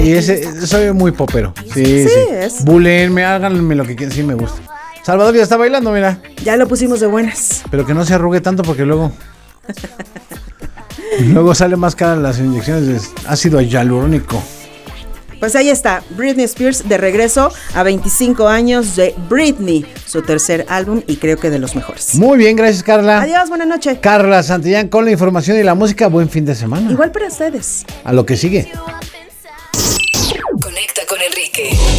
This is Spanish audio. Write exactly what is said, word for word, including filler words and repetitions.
Y ese, soy muy popero. Sí, Sí, sí. es. Bulenme, háganme lo que quieran, sí me gusta. Salvador ya está bailando, mira. Ya lo pusimos de buenas. Pero que no se arrugue tanto porque luego... luego sale más caras las inyecciones de ácido hialurónico. Pues ahí está, Britney Spears de regreso a veinticinco años de Britney, su tercer álbum y creo que de los mejores. Muy bien, gracias Carla. Adiós, buenas noches. Carla Santillán con la información y la música. Buen fin de semana. Igual para ustedes. A lo que sigue.